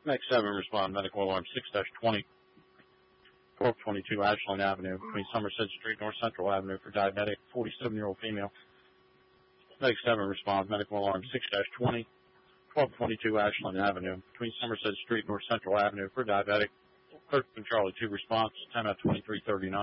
Next 7 respond medical alarm 6-20, 1222 Ashland Avenue between Somerset Street, North Central Avenue for diabetic 47-year-old female. Next 7 respond medical alarm 6-20, 1222 Ashland Avenue between Somerset Street, North Central Avenue for diabetic. Clerk and Charlie 2 response 10-2339.